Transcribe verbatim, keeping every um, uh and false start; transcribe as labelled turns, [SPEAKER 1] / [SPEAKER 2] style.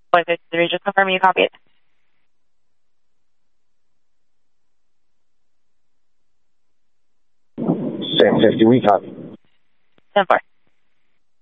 [SPEAKER 1] one fifty-three, just confirm you copy it.
[SPEAKER 2] Sam fifty, we copy.
[SPEAKER 1] ten four.